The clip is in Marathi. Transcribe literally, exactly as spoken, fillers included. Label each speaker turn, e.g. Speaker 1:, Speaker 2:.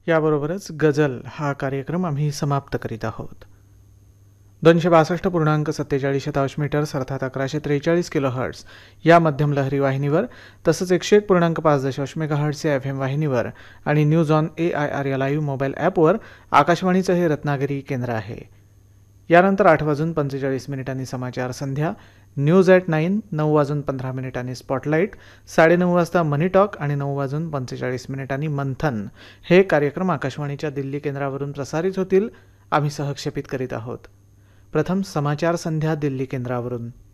Speaker 1: याबरोबरच गझल हा कार्यक्रम आम्ही समाप्त करीत आहोत. दोनशे बासष्ट पूर्णांक सत्तेचाळीस शतांश मीटर्स अर्थात अकराशे त्रेचाळीस किलो हर्ट्स या मध्यम लहरी वाहिनीवर, तसंच एकशे एक पूर्णांक पाच दशांश मेगा हर्ट्सच्या एफ एम वाहिनीवर आणि news on A I R या लाईव्ह मोबाईल ॲपवर आकाशवाणीचं हे रत्नागिरी केंद्र आहे. यानंतर आठ वाजून पंचेचाळीस मिनिटांनी समाचार संध्या, न्यूज ॲट नाईन, नऊ वाजून पंधरा मिनिटांनी स्पॉटलाईट, साडेनऊ वाजता मनी टॉक आणि नऊ वाजून पंचेचाळीस मिनिटांनी मंथन हे कार्यक्रम आकाशवाणीच्या दिल्ली केंद्रावरून प्रसारित होतील. आम्ही सहक्षेपित करीत आहोत. प्रथम समाचार संध्या दिल्ली केंद्रावरून.